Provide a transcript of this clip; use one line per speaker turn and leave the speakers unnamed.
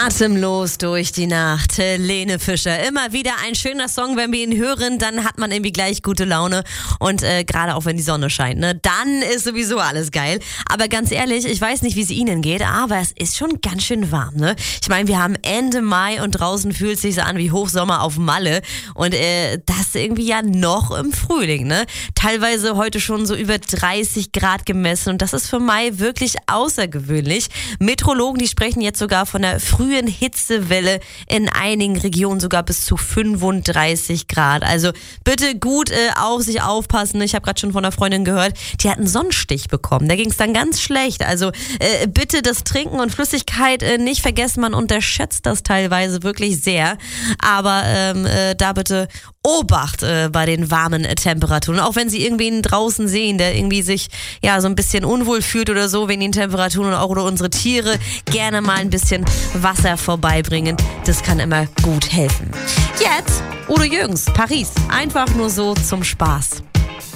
Atemlos durch die Nacht. Helene Fischer. Immer wieder ein schöner Song, wenn wir ihn hören, dann hat man irgendwie gleich gute Laune. Und gerade auch wenn die Sonne scheint, ne, dann ist sowieso alles geil. Aber ganz ehrlich, ich weiß nicht, wie es Ihnen geht, aber es ist schon ganz schön warm, ne? Ich meine, wir haben Ende Mai und draußen fühlt es sich so an wie Hochsommer auf Malle. Und das irgendwie ja noch im Frühling, ne? Teilweise heute schon so über 30 Grad gemessen. Und das ist für Mai wirklich außergewöhnlich. Meteorologen, die sprechen jetzt sogar von der frühen Hitzewelle, in einigen Regionen sogar bis zu 35 Grad. Also bitte gut auf sich aufpassen. Ich habe gerade schon von einer Freundin gehört, die hat einen Sonnenstich bekommen. Da ging es dann ganz schlecht. Also bitte das Trinken und Flüssigkeit nicht vergessen. Man unterschätzt das teilweise wirklich sehr. Aber da bitte Obacht bei den warmen Temperaturen. Auch wenn Sie irgendwen draußen sehen, der irgendwie sich ja so ein bisschen unwohl fühlt oder so wegen den Temperaturen und auch oder unsere Tiere, gerne mal ein bisschen Wasser vorbeibringen. Das kann immer gut helfen. Jetzt Udo Jürgens, Paris. Einfach nur so zum Spaß.